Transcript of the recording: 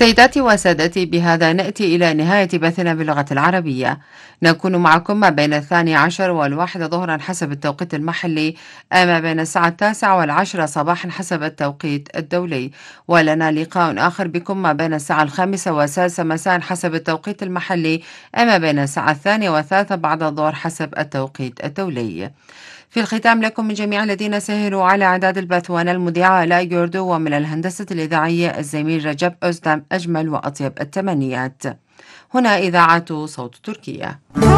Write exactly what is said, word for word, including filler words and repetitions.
سيداتي وسادتي، بهذا نأتي إلى نهاية بثنا باللغة العربية. نكون معكم ما بين الثاني عشر والواحدة ظهرا حسب التوقيت المحلي، أما بين الساعة التاسعة والعشرة صباحا حسب التوقيت الدولي. ولنا لقاء آخر بكم ما بين الساعة الخامسة والسادسة مساء حسب التوقيت المحلي، أما بين الساعة الثانية والثالثة بعد الظهر حسب التوقيت الدولي. في الختام، لكم من جميع الذين سهروا على إعداد البث، وأنا المذيعة آلاء جوردو، ومن الهندسة الإذاعية الزميل رجب أزدم، أجمل وأطيب التمنيات. هنا إذاعة صوت تركيا.